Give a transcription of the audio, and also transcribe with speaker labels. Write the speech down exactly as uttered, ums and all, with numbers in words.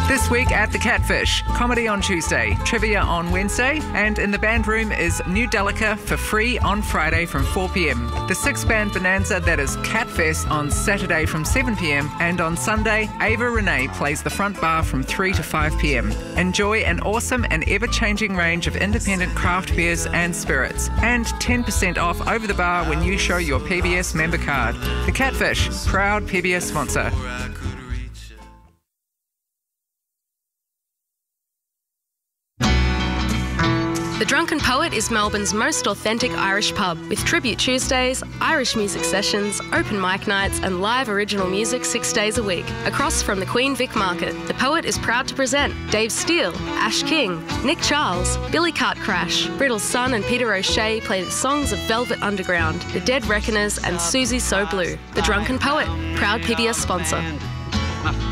Speaker 1: This week at the Catfish, comedy on Tuesday, trivia on Wednesday, and in the band room is New Delica for free on Friday from four p m. The six-band bonanza that is Catfest on Saturday from seven p m, and on Sunday, Ava Renee plays the front bar from three to five p m. Enjoy an awesome and ever-changing range of independent craft beers and spirits, and ten percent off over the bar when you show your P B S member card. The Catfish, proud P B S sponsor.
Speaker 2: The Drunken Poet is Melbourne's most authentic Irish pub, with Tribute Tuesdays, Irish music sessions, open mic nights and live original music six days a week. Across from the Queen Vic Market, The Poet is proud to present Dave Steele, Ash King, Nick Charles, Billy Cart Crash, Brittle's son and Peter O'Shea play the songs of Velvet Underground, The Dead Reckoners and Susie So Blue. The Drunken Poet, proud P B S sponsor.